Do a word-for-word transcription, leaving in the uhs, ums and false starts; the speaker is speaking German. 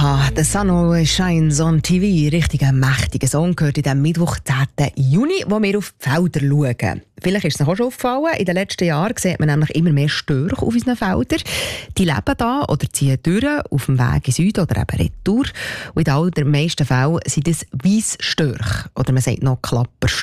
Ah, «The Sun Always Shines on T V», richtig ein mächtiger Song, gehört in diesem Mittwoch, zehnten Juni, wo wir auf die Felder schauen. Vielleicht ist es auch schon aufgefallen, in den letzten Jahren sieht man nämlich immer mehr Störche auf unseren Feldern. Die leben da oder ziehen durch, auf dem Weg in Süden oder eben retour. Und in den allermeisten Fällen sind es Weissstörche, oder man sagt noch Klapperstörche.